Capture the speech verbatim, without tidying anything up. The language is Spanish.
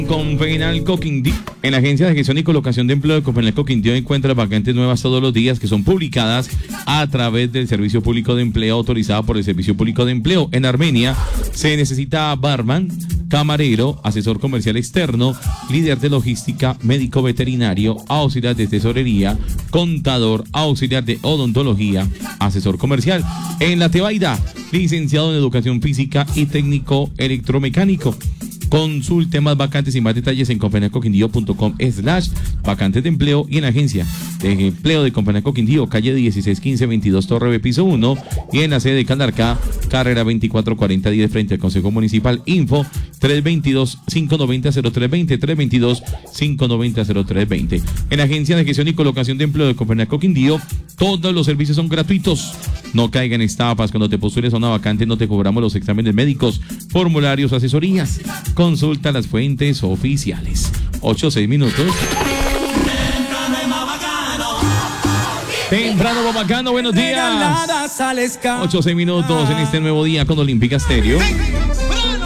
Con Penalco Quindío. En la Agencia de Gestión y Colocación de Empleo de Copenalco Quindío encuentra vacantes nuevas todos los días que son publicadas a través del Servicio Público de Empleo autorizada por el Servicio Público de Empleo. En Armenia se necesita barman, camarero, asesor comercial externo, líder de logística, médico veterinario, auxiliar de tesorería, contador, auxiliar de odontología, asesor comercial. En La Tebaida, licenciado en educación física y técnico electromecánico. Consulte más vacantes y más detalles en copenalco quindío punto com slash vacantes de empleo y en la agencia de empleo de Copenalco Quindío, calle dieciséis quince veintidós Torre B, piso uno, y en la sede de Candarcá, carrera veinticuatro cuarenta diez frente al Consejo Municipal. Info tres dos dos, cinco nueve cero, cero tres dos cero, tres dos dos, cinco nueve cero, cero tres dos cero. En la Agencia de Gestión y Colocación de Empleo de Copenalco Quindío, todos los servicios son gratuitos. No caigan en estafas. Cuando te postules a una vacante no te cobramos los exámenes médicos, formularios, asesorías. Consulta las fuentes oficiales. ocho seis minutos. Temprano Bobacano, buenos días. ocho seis minutos en este nuevo día con Olímpica Estéreo.